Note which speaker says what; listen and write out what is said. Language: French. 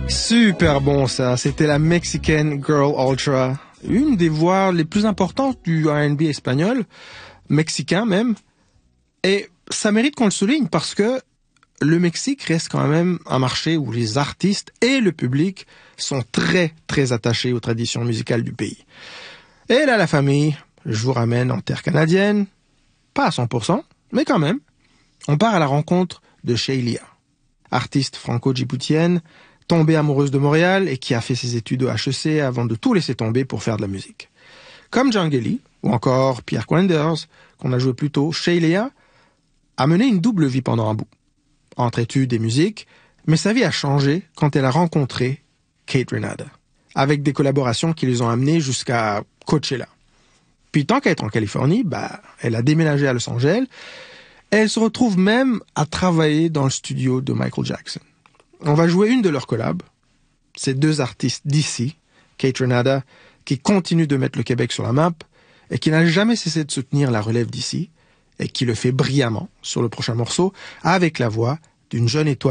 Speaker 1: Super bon ça, c'était la Mexican Girl Ultra, une des voix les plus importantes du R&B espagnol, mexicain même, et ça mérite qu'on le souligne parce que le Mexique reste quand même un marché où les artistes et le public sont très très attachés aux traditions musicales du pays. Et là la famille, je vous ramène en terre canadienne, pas à 100%, mais quand même, on part à la rencontre de Sheila, artiste franco-djiboutienne, tombée amoureuse de Montréal et qui a fait ses études au HEC avant de tout laisser tomber pour faire de la musique. Comme Djangeli, ou encore Pierre Quenders, qu'on a joué plus tôt, Sheila a mené une double vie pendant un bout, entre études et musique, mais sa vie a changé quand elle a rencontré Kate Renata, avec des collaborations qui les ont amenés jusqu'à Coachella. Puis tant qu'à être en Californie, elle a déménagé à Los Angeles, et elle se retrouve même à travailler dans le studio de Michael Jackson. On va jouer une de leurs collabs. Ces deux artistes d'ici, Kate Renata, qui continue de mettre le Québec sur la map et qui n'a jamais cessé de soutenir la relève d'ici et qui le fait brillamment sur le prochain morceau avec la voix d'une jeune étoile